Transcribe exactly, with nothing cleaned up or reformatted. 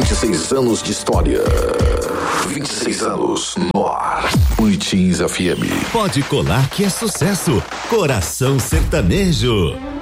vinte e seis anos de história. vinte e seis anos no ar. Boletins F M. Pode colar que é sucesso. Coração Sertanejo.